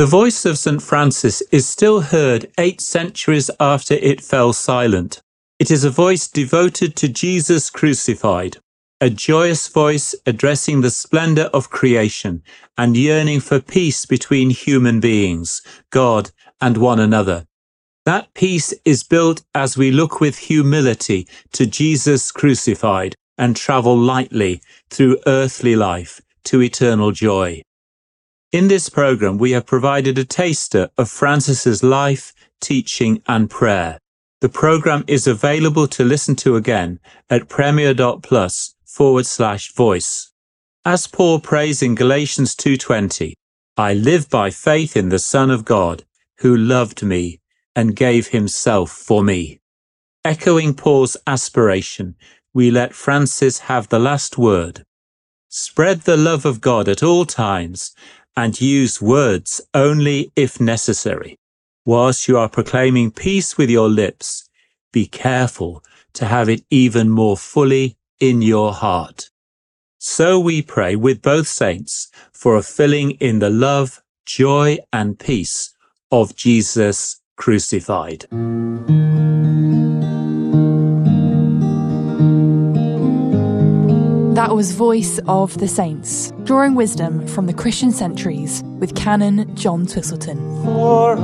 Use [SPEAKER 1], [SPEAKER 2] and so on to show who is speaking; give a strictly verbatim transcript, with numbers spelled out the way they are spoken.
[SPEAKER 1] The voice of Saint Francis is still heard eight centuries after it fell silent. It is a voice devoted to Jesus crucified, a joyous voice addressing the splendor of creation and yearning for peace between human beings, God, and one another. That peace is built as we look with humility to Jesus crucified and travel lightly through earthly life to eternal joy. In this program, we have provided a taster of Francis's life, teaching, and prayer. The program is available to listen to again at premier.plus forward slash voice. As Paul prays in Galatians two twenty, I live by faith in the Son of God, who loved me and gave himself for me. Echoing Paul's aspiration, we let Francis have the last word. Spread the love of God at all times and use words only if necessary. Whilst you are proclaiming peace with your lips, be careful to have it even more fully in your heart. So we pray with both saints for a filling in the love, joy, and peace of Jesus crucified.
[SPEAKER 2] That was Voice of the Saints, drawing wisdom from the Christian centuries with Canon John Twistleton.